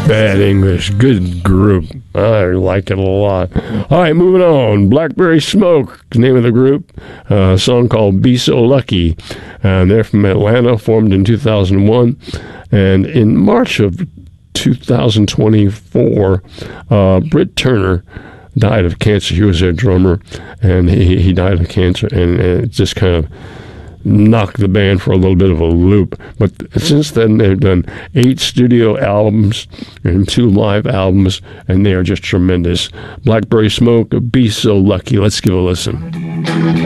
Bad English. Good group. I like it a lot. All right, moving on. Blackberry Smoke, the name of the group. A song called Be So Lucky. They're from Atlanta, formed in 2001. And in March of 2024, Britt Turner died of cancer. He was their drummer, and he died of cancer, and it just kind of knocked the band for a little bit of a loop. But since then, they've done 8 studio albums and 2 live albums, and they are just tremendous. Blackberry Smoke, Be So Lucky. Let's give a listen.